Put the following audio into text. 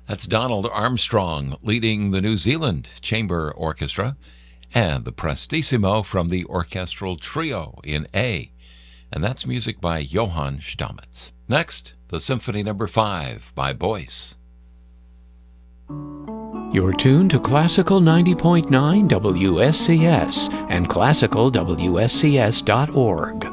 That's Donald Armstrong leading the New Zealand Chamber Orchestra, and the Prestissimo from the Orchestral Trio in A. And that's music by Johann Stamitz. Next, the Symphony No. 5 by Boyce. You're tuned to Classical 90.9 WSCS and classicalwscs.org.